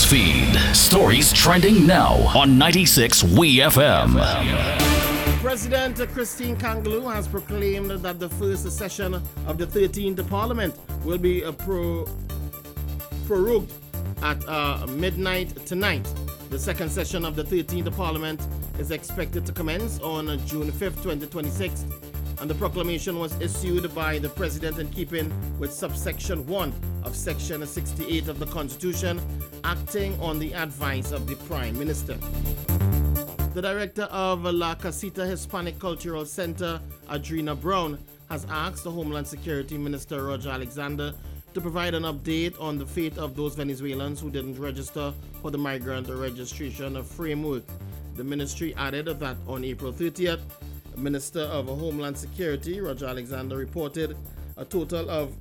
Newsfeed. Stories trending now on 96 WeFM. President Christine Kangaloo has proclaimed that the first session of the 13th Parliament will be prorogued at midnight tonight. The second session of the 13th Parliament is expected to commence on June 5th, 2026, and the proclamation was issued by the President in keeping with subsection 1 of Section 68 of the Constitution, acting on the advice of the Prime Minister. The director of La Casita Hispanic Cultural Center, Adrina Brown, has asked the Homeland Security Minister Roger Alexander to provide an update on the fate of those Venezuelans who didn't register for the migrant registration framework. The ministry added that on April 30th, Minister of Homeland Security Roger Alexander reported a total of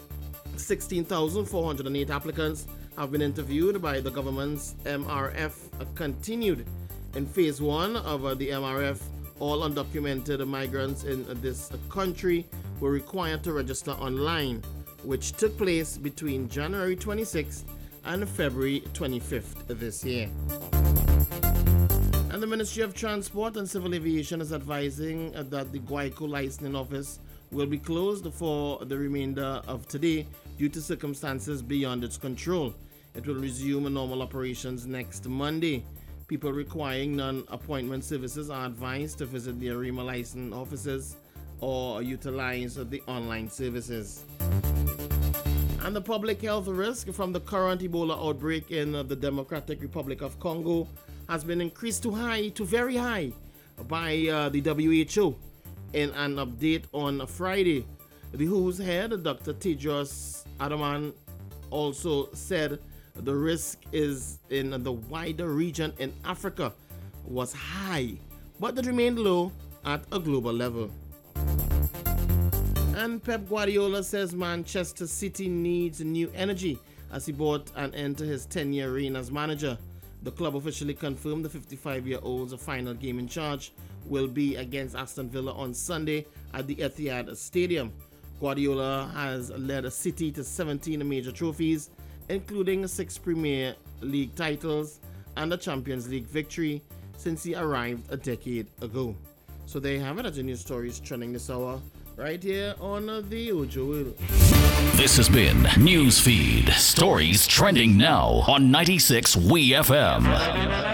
16,408 applicants have been interviewed by the government's MRF. Continued in phase 1 of the MRF, all undocumented migrants in this country were required to register online, which took place between January 26th and February 25th this year. And the Ministry of Transport and Civil Aviation is advising that the Guayco licensing office will be closed for the remainder of today due to circumstances beyond its control. It will resume normal operations next Monday. People requiring non-appointment services are advised to visit the ARIMA license offices or utilize the online services. And the public health risk from the current Ebola outbreak in the Democratic Republic of Congo has been increased to very high by the WHO. In an update on Friday, the WHO's head, Dr. Tedros Adhanom, also said the risk is in the wider region in Africa was high, but it remained low at a global level. And Pep Guardiola says Manchester City needs new energy as he brought an end to his 10-year reign as manager. The club officially confirmed the 55-year-old's final game in charge will be against Aston Villa on Sunday at the Etihad Stadium. Guardiola has led City to 17 major trophies, including 6 Premier League titles and a Champions League victory since he arrived a decade ago. So there you have it, as your news stories trending this hour, right here on the Ojo Wheel. This has been Newsfeed. Stories trending now on 96 WeFM.